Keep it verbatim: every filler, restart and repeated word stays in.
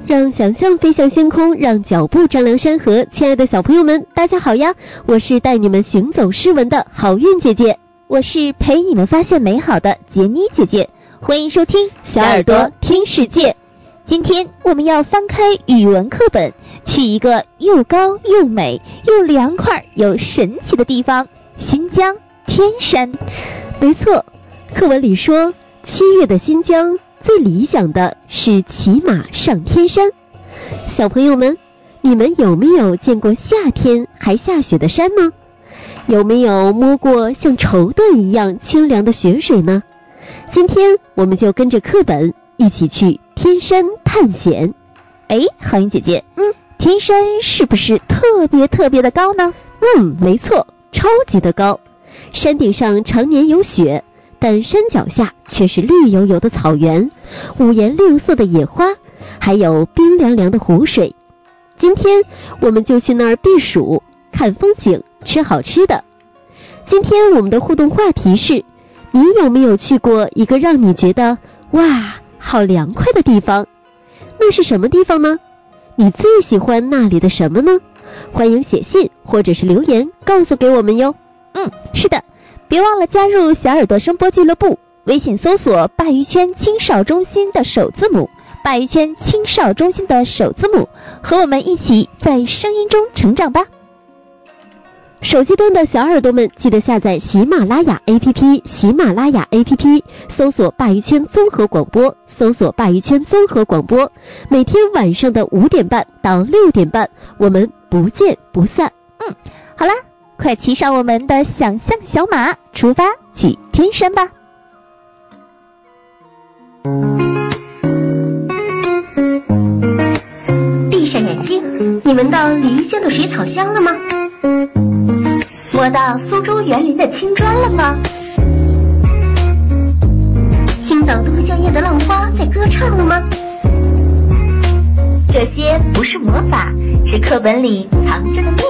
让想象飞向星空，让脚步丈量山河。亲爱的小朋友们，大家好呀！我是带你们行走诗文的好运姐姐， 我是陪你们发现美好的杰妮姐姐。欢迎收听小耳朵听世界。 今天我们要翻开语文课本，去一个又高又美又凉快又神奇的地方——新疆天山。 没错，课文里说，七月的新疆最理想的是骑马上天山。小朋友们，你们有没有见过夏天还下雪的山呢？有没有摸过像绸缎一样清凉的雪水呢？今天我们就跟着课本一起去天山探险。 哎，好运姐姐，嗯，天山是不是特别特别的高呢？ 嗯，没错，超级的高。山顶上常年有雪，但山脚下却是绿油油的草原，五颜六色的野花，还有冰凉凉的湖水。今天我们就去那儿避暑，看风景，吃好吃的。今天我们的互动话题是，你有没有去过一个让你觉得哇好凉快的地方？那是什么地方呢？你最喜欢那里的什么呢？欢迎写信或者是留言告诉给我们哟。 嗯，是的，别忘了加入小耳朵声波俱乐部，微信搜索鲅鱼圈青少中心的首字母，鲅鱼圈青少中心的首字母，和我们一起在声音中成长吧。 手机端的小耳朵们，记得下载喜马拉雅 A P P， 喜马拉雅 A P P 搜索鲅鱼圈综合广播，搜索鲅鱼圈综合广播，每天晚上的五点半到六点半，我们不见不散。 嗯，好啦，快骑上我们的想象小马，出发去天山吧。 闭上眼睛，你闻到梨香的水草香了吗？摸到苏州园林的青砖了吗？听到都江堰的浪花在歌唱了吗？这些不是魔法，是课本里藏着的秘密。